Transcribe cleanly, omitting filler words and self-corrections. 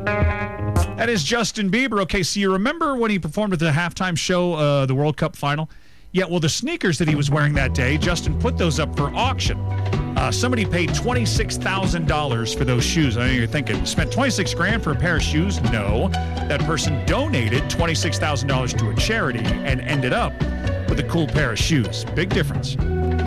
That is Justin Bieber. Okay, so you remember when he performed at the halftime show, the World Cup final? Yeah, well, the sneakers that he was wearing that day, Justin put those up for auction. Somebody paid $26,000 for those shoes. I know you're thinking, spent $26,000 for a pair of shoes? No. That person donated $26,000 to a charity and ended up with a cool pair of shoes. Big difference.